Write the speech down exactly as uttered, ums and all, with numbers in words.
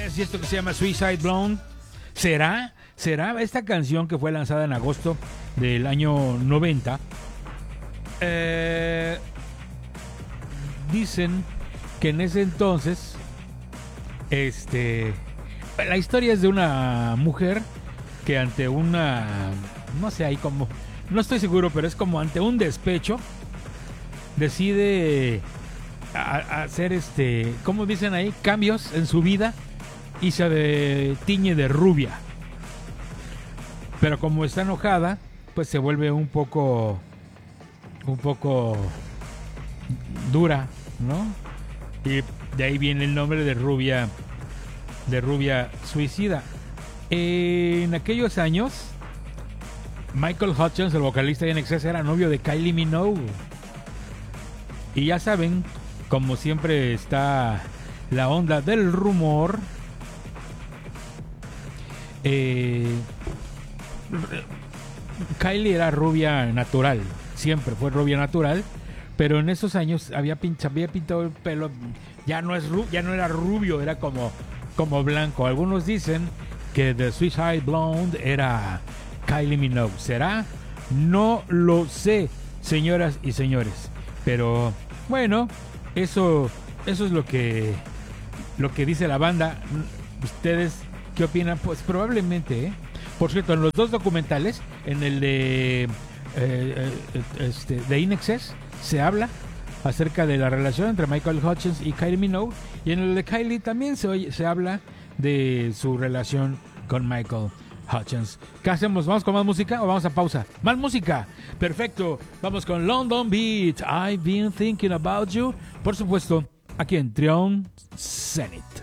es, y esto que se llama Suicide Blonde. ¿Será? ¿Será esta canción que fue lanzada en agosto del año noventa? Eh, dicen que en ese entonces, este, la historia es de una mujer que ante una, no sé, ahí como, no estoy seguro, pero es como ante un despecho, decide a, a hacer, este, ¿cómo dicen ahí? Cambios en su vida y se de, tiñe de rubia. Pero como está enojada, pues se vuelve un poco, un poco dura, ¿no? Y de ahí viene el nombre de rubia, de rubia suicida. En aquellos años, Michael Hutchence, el vocalista de I N X S, era novio de Kylie Minogue. Y ya saben, como siempre está la onda del rumor, eh, Kylie era rubia natural, siempre fue rubia natural, pero en esos años había, pincha, había pintado el pelo, ya no, es, ya no era rubio, era como, como blanco. Algunos dicen que The Suicide Blonde era Kylie Minogue. ¿Será? No lo sé, señoras y señores. Pero bueno, eso, eso es lo que, lo que dice la banda. ¿Ustedes qué opinan? Pues probablemente, ¿eh? Por cierto, en los dos documentales, en el de, eh, eh, este, de I N X S, se habla acerca de la relación entre Michael Hutchence y Kylie Minogue, y en el de Kylie también se, oye, se habla de su relación con Michael Hutchence. ¿Qué hacemos? ¿Vamos con más música o vamos a pausa? ¡Más música! Perfecto. Vamos con London Beat. I've been thinking about you. Por supuesto, aquí en Trion Zenith.